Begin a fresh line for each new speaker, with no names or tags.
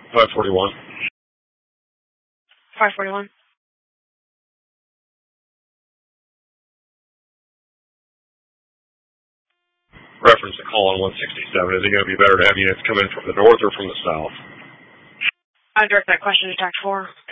541.
541.
Reference to call on 167. Is it going to be better to have units come in from the north or from the south?
I direct that question to TAC 4.